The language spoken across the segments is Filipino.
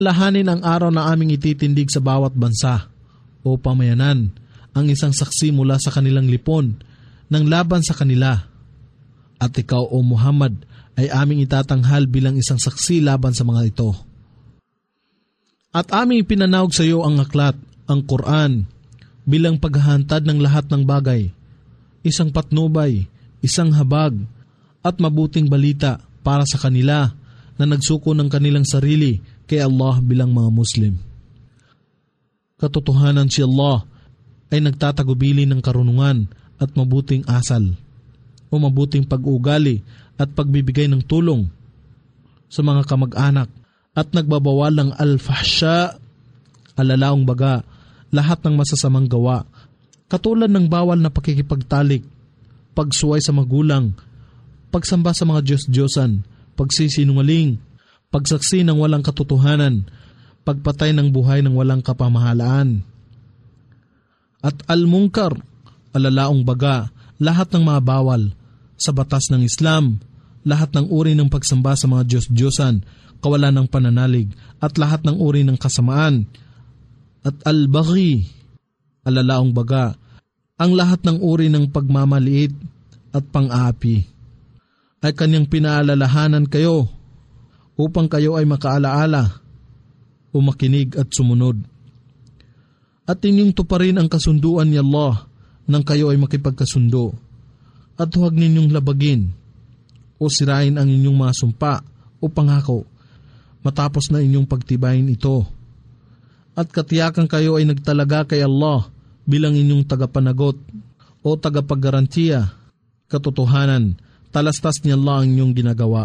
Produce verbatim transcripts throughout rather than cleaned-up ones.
Lahanin ang araw na aming ititindig sa bawat bansa o pamayanan ang isang saksi mula sa kanilang lipon ng laban sa kanila. At ikaw o Muhammad ay aming itatanghal bilang isang saksi laban sa mga ito. At aming pinanawag sa iyo ang aklat, ang Quran, bilang paghahantad ng lahat ng bagay, isang patnubay, isang habag, at mabuting balita para sa kanila na nagsuko ng kanilang sarili kay Allah bilang mga Muslim. Katotohanan si Allah ay nagtatagubili ng karunungan at mabuting asal o mabuting pag-uugali at pagbibigay ng tulong sa mga kamag-anak at nagbabawal ng al-fahsya, alalaong baga, lahat ng masasamang gawa, katulad ng bawal na pakikipagtalik, pagsuway sa magulang, pagsamba sa mga Diyos-Diyosan, pagsisinungaling, pagsaksi ng walang katotohanan, pagpatay ng buhay ng walang kapamahalaan. At al-munkar, alalaong baga, lahat ng mga bawal sa batas ng Islam, lahat ng uri ng pagsamba sa mga Diyos-Diyosan, kawalan ng pananalig, at lahat ng uri ng kasamaan. At al-baghi, alalaong baga, ang lahat ng uri ng pagmamaliit at pang-aapi, ay kanyang pinaalalahanan kayo upang kayo ay makaalaala o makinig at sumunod. At inyong tuparin ang kasunduan ni Allah nang kayo ay makipagkasundo. At huwag ninyong labagin o sirain ang inyong mga sumpa o pangako matapos na inyong pagtibayin ito. At katiyakan kayo ay nagtalaga kay Allah bilang inyong tagapanagot o tagapaggarantiya. Katotohanan, talastas ni Allah ang inyong ginagawa.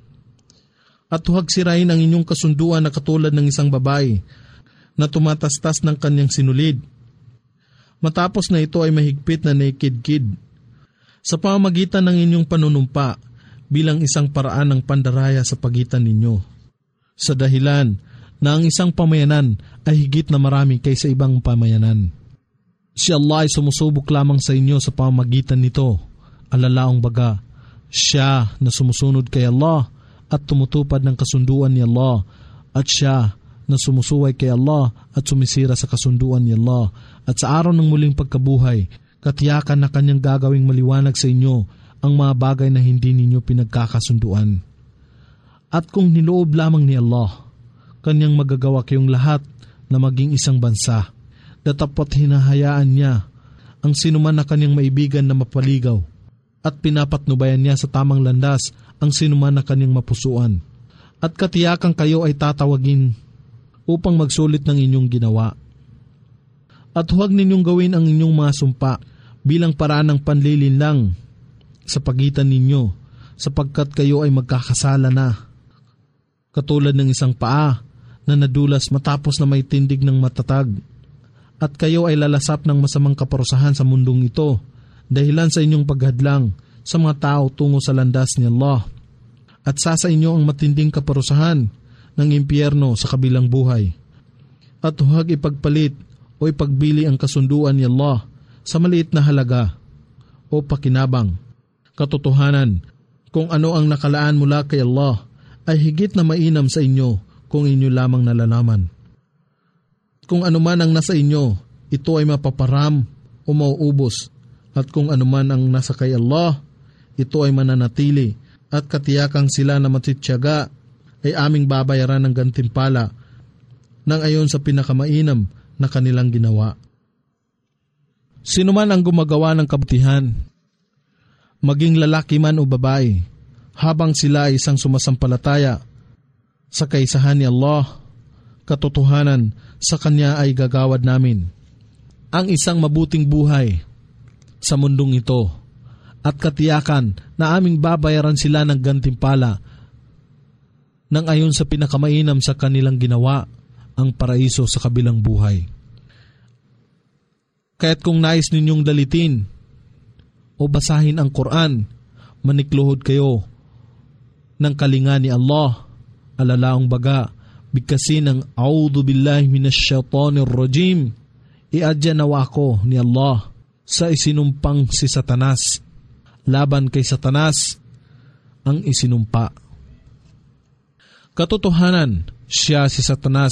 At huwag sirain ang inyong kasunduan na katulad ng isang babae na tumatastas ng kanyang sinulid. Matapos na ito ay mahigpit na naked-kid sa pamamagitan ng inyong panunumpa bilang isang paraan ng pandaraya sa pagitan ninyo. Sa dahilan na ang isang pamayanan ay higit na marami kaysa ibang pamayanan. Si Allah ay sumusubok lamang sa inyo sa pamamagitan nito, alalaong baga, siya na sumusunod kay Allah at tumutupad ng kasunduan ni Allah, at siya na sumusuway kay Allah at sumisira sa kasunduan ni Allah. At sa araw ng muling pagkabuhay, katiyakan na kanyang gagawing maliwanag sa inyo ang mga bagay na hindi ninyo pinagkakasunduan. At kung niloob lamang ni Allah, kanyang magagawa kayong lahat na maging isang bansa, datapot hinahayaan niya ang sinuman na kanyang maibigan na mapaligaw, at pinapatnubayan niya sa tamang landas ang sinuman na kanyang mapusuan. At katiyakan kayo ay tatawagin upang magsulit ng inyong ginawa. At huwag ninyong gawin ang inyong mga sumpa bilang paraan ng panlilinlang sa pagitan ninyo, sapagkat kayo ay magkakasala na. Katulad ng isang paa na nadulas matapos na may tindig ng matatag. At kayo ay lalasap ng masamang kaparusahan sa mundong ito, dahilan sa inyong paghadlang sa mga tao tungo sa landas ni Allah. At sasa inyo ang matinding kaparusahan ng impyerno sa kabilang buhay. At huwag ipagpalit o ipagbili ang kasunduan ni Allah sa maliit na halaga o pakinabang. Katotohanan, kung ano ang nakalaan mula kay Allah ay higit na mainam sa inyo kung inyo lamang nalalaman. Kung ano man ang nasa inyo, ito ay mapaparam o mauubos. At kung ano man ang nasa kay Allah, ito ay mananatili. At katiyakang sila na matityaga ay aming babayaran ng gantimpala nang ayon sa pinakamainam na kanilang ginawa. Sino man ang gumagawa ng kabutihan, maging lalaki man o babae, habang sila ay isang sumasampalataya sa kaisahan ni Allah, katotohanan sa Kanya ay gagawad namin ang isang mabuting buhay sa mundong ito, at katiyakan na aming babayaran sila ng gantimpala nang ayon sa pinakamainam sa kanilang ginawa, ang paraiso sa kabilang buhay. Kaya't kung nais ninyong dalitin o basahin ang Quran, manikluhod kayo ng kalinga ni Allah, alalaong baga, bigkasin ng A'udhu billahi minash shaitanir rajim. Iadya nawa ko ni Allah sa isinumpang si Satanas. Laban kay Satanas ang isinumpa. Katotohanan, Siya si Satanas